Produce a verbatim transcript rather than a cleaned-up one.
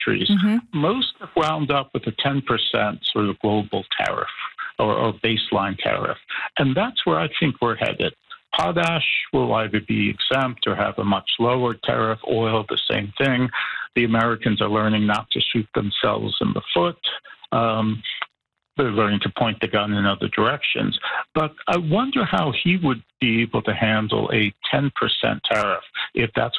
countries, Mm-hmm. most have wound up with a ten percent sort of global tariff or, or baseline tariff. And that's where I think we're headed. Potash will either be exempt or have a much lower tariff. Oil, the same thing. The Americans are learning not to shoot themselves in the foot. Um, they're learning to point the gun in other directions. But I wonder how he would be able to handle a ten percent tariff if that's